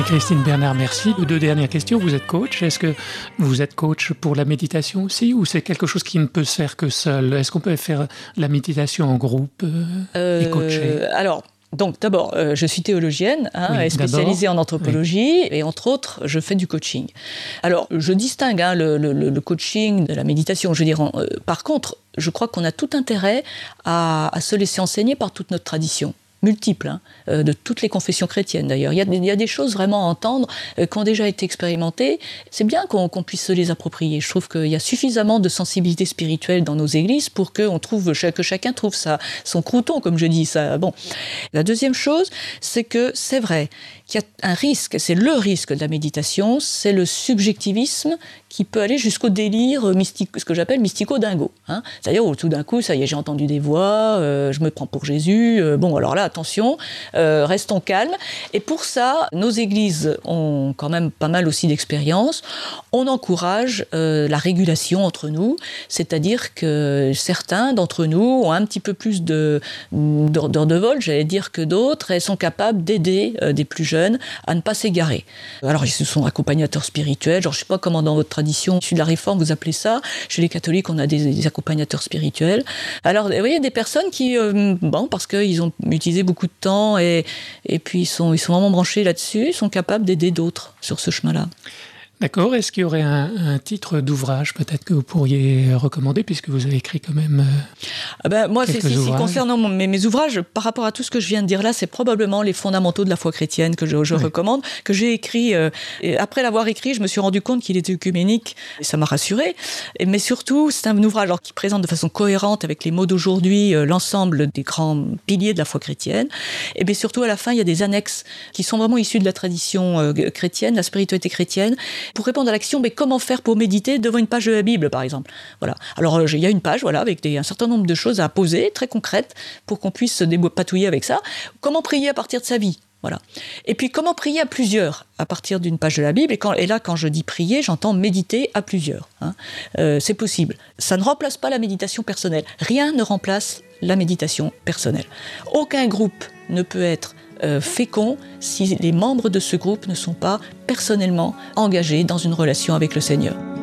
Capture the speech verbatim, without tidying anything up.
Marie-Christine Bernard, merci. Deux dernières questions. Vous êtes coach. Est-ce que vous êtes coach pour la méditation aussi ou c'est quelque chose qui ne peut se faire que seul? Est-ce qu'on peut faire la méditation en groupe euh, euh, et coacher? Alors, donc d'abord, euh, je suis théologienne hein, oui, et spécialisée en anthropologie oui. et entre autres, je fais du coaching. Alors, je distingue hein, le, le, le coaching de la méditation. Je veux dire, euh, par contre, je crois qu'on a tout intérêt à, à se laisser enseigner par toute notre tradition. Multiples, hein, euh, de toutes les confessions chrétiennes d'ailleurs. Il y a, il y a des choses vraiment à entendre euh, qui ont déjà été expérimentées. C'est bien qu'on, qu'on puisse se les approprier. Je trouve qu'il y a suffisamment de sensibilité spirituelle dans nos églises pour que, on trouve, que chacun trouve sa, son crouton, comme je dis. Ça. Bon. La deuxième chose, c'est que c'est vrai qu'il y a un risque, c'est le risque de la méditation, c'est le subjectivisme qui peut aller jusqu'au délire mystique, ce que j'appelle mystico-dingo. Hein. C'est-à-dire où tout d'un coup, ça y est, j'ai entendu des voix, euh, je me prends pour Jésus. Euh, bon, alors là, attention, euh, restons calmes. Et pour ça, nos églises ont quand même pas mal aussi d'expérience. On encourage euh, la régulation entre nous, c'est-à-dire que certains d'entre nous ont un petit peu plus de, d'heures de vol, j'allais dire, que d'autres, et sont capables d'aider euh, des plus jeunes à ne pas s'égarer. Alors, ils sont accompagnateurs spirituels, genre, je ne sais pas comment dans votre tradition, issu de la Réforme, vous appelez ça. Chez les catholiques, on a des, des accompagnateurs spirituels. Alors, vous voyez, des personnes qui, euh, bon, parce qu'ils ont utilisé beaucoup de temps et, et puis ils sont, ils sont vraiment branchés là-dessus, sont capables d'aider d'autres sur ce chemin-là. D'accord. Est-ce qu'il y aurait un, un titre d'ouvrage peut-être que vous pourriez recommander puisque vous avez écrit quand même euh, ah ben, moi, c'est, c'est, ouvrages. Concernant mon, mes, mes ouvrages, par rapport à tout ce que je viens de dire là, c'est probablement les fondamentaux de la foi chrétienne que je, je oui. recommande, que j'ai écrit. Euh, et après l'avoir écrit, je me suis rendu compte qu'il était œcuménique et ça m'a rassurée. Et, mais surtout, c'est un ouvrage alors, qui présente de façon cohérente avec les mots d'aujourd'hui euh, l'ensemble des grands piliers de la foi chrétienne. Et bien surtout, à la fin, il y a des annexes qui sont vraiment issues de la tradition euh, chrétienne, la spiritualité chrétienne. Pour répondre à l'action, mais comment faire pour méditer devant une page de la Bible, par exemple. Voilà. Alors, il y a une page, voilà, avec des, un certain nombre de choses à poser, très concrètes, pour qu'on puisse se dépatouiller avec ça. Comment prier à partir de sa vie. Voilà. Et puis, comment prier à plusieurs à partir d'une page de la Bible. Et, quand, et là, quand je dis prier, j'entends méditer à plusieurs. Hein. Euh, c'est possible. Ça ne remplace pas la méditation personnelle. Rien ne remplace la méditation personnelle. Aucun groupe ne peut être euh, fécond si les membres de ce groupe ne sont pas personnellement engagés dans une relation avec le Seigneur.